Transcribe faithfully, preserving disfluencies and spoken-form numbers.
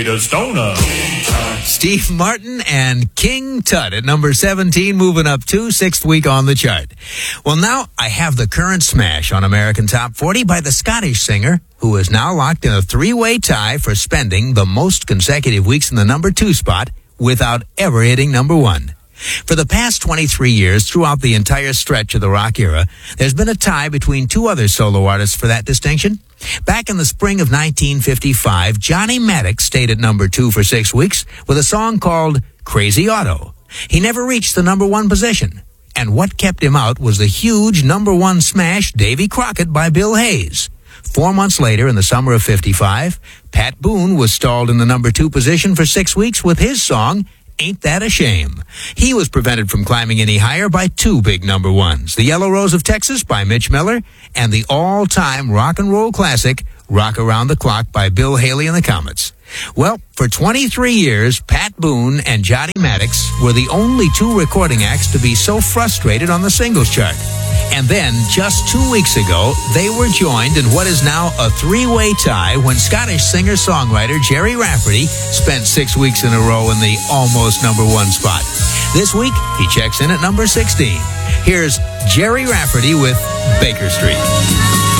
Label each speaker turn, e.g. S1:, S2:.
S1: Stoner.
S2: Steve Martin and King Tut at number seventeen, moving up two, sixth week on the chart. Well, now I have the current smash on American Top forty by the Scottish singer, who is now locked in a three-way tie for spending the most consecutive weeks in the number two spot without ever hitting number one. For the past twenty-three years, throughout the entire stretch of the rock era, there's been a tie between two other solo artists for that distinction. Back in the spring of nineteen fifty-five, Johnny Maddox stayed at number two for six weeks with a song called Crazy Auto. He never reached the number one position. And what kept him out was the huge number one smash, Davy Crockett by Bill Hayes. Four months later, in the summer of fifty-five, Pat Boone was stalled in the number two position for six weeks with his song, Ain't That a Shame. He was prevented from climbing any higher by two big number ones, The Yellow Rose of Texas by Mitch Miller and the all-time rock and roll classic, Rock Around the Clock by Bill Haley and the Comets. Well, for twenty-three years, Pat Boone and Johnny Maddox were the only two recording acts to be so frustrated on the singles chart. And then, just two weeks ago, they were joined in what is now a three-way tie when Scottish singer-songwriter Jerry Rafferty spent six weeks in a row in the almost number one spot. This week, he checks in at number sixteen. Here's Jerry Rafferty with Baker Street.